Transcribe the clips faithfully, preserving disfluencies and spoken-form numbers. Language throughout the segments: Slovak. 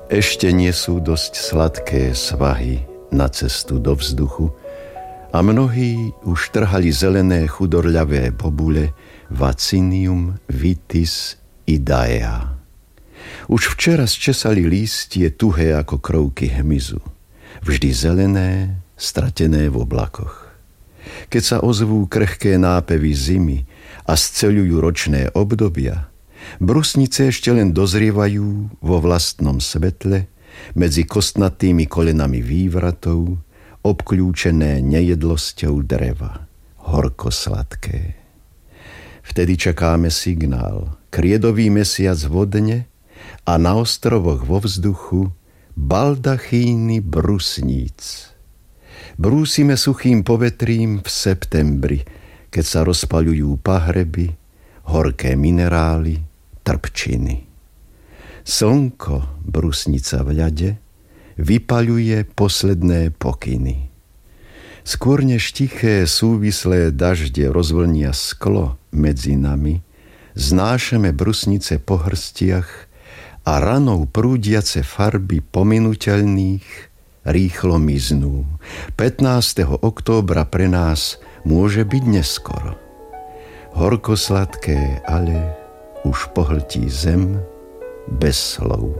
Ešte nie sú dosť sladké svahy na cestu do vzduchu a mnohí už trhali zelené chudorľavé bobule Vaccinium vitis idaea. Už včera zčesali lístie tuhé ako krovky hmyzu, vždy zelené, stratené v oblakoch. Keď sa ozvú krehké nápevy zimy a sceľujú ročné obdobia, brusnice ešte len dozrievajú vo vlastnom svetle medzi kostnatými kolenami vývratov, obkľúčené nejedlosťou dreva, horko sladké. Vtedy čakáme signál, kriedový mesiac vodne a na ostrovoch vo vzduchu baldachíny brusníc. Brúsime suchým povetrím v septembri, keď sa rozpaľujú pahreby, horké minerály, trpčiny. Slnko, brusnica v ľade, vypaľuje posledné pokyny. Skôr než tiché súvislé dažde rozvlnia sklo medzi nami, znášame brusnice po hrstiach a ranou prúdiace farby pominuteľných rýchlo miznú. pätnásteho októbra pre nás môže byť neskoro. Horko sladké, ale už pohltí zem bez slov.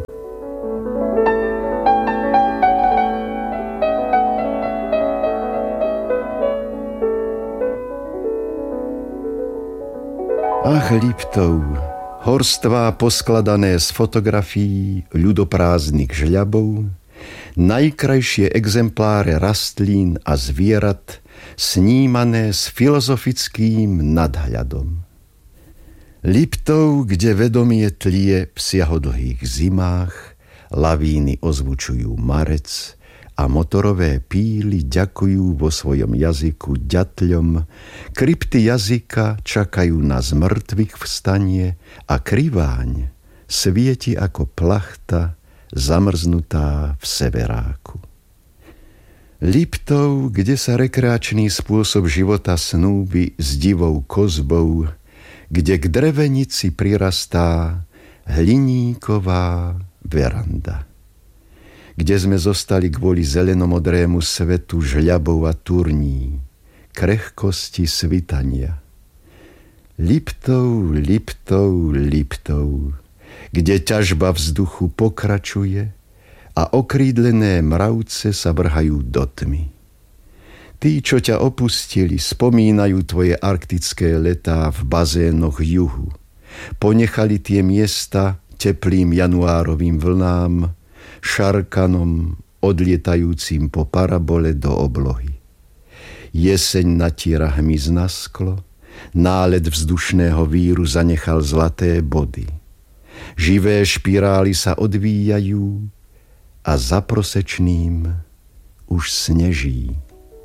Ach, Liptov, horstvá poskladané z fotografií ľudoprázdnych žľabov, najkrajšie exempláre rastlín a zvierat, snímané s filozofickým nadhľadom. Liptov, kde vedomie tlie v siahodlhých zimách, lavíny ozvučujú marec a motorové píly ďakujú vo svojom jazyku ďatľom, krypty jazyka čakajú na zmrtvých vstanie a kriváň svieti ako plachta zamrznutá v severáku. Liptov, kde sa rekreačný spôsob života snúbi s divou kozbou, kde k drevenici prirastá hliníková veranda, kde sme zostali kvôli zelenomodrému svetu žľabov a turní, krehkosti svitania. Liptov, Liptov, Liptov, kde ťažba vzduchu pokračuje a okrídlené mravce sa vrhajú do tmy. Tí, čo ťa opustili, spomínajú tvoje arktické letá v bazénoch juhu. Ponechali tie miesta teplým januárovým vlnám, šarkanom odlietajúcim po parabole do oblohy. Jeseň natíra hmyz na sklo, nálet vzdušného víru zanechal zlaté body. Živé špirály sa odvíjajú a za prosečným už sneží.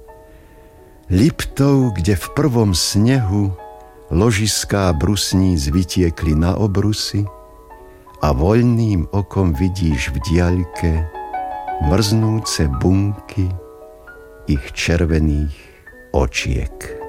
Liptov, kde v prvom snehu ložiská brusníc vytiekli na obrusy a voľným okom vidíš v diaľke mrznúce bunky ich červených očiek.